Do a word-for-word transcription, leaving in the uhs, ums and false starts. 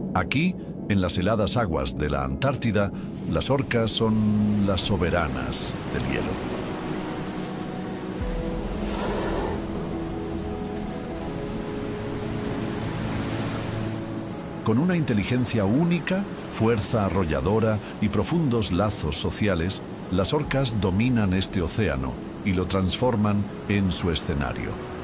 Aquí, en las heladas aguas de la Antártida, las orcas son las soberanas del hielo. Con una inteligencia única, fuerza arrolladora y profundos lazos sociales, las orcas dominan este océano y lo transforman en su escenario.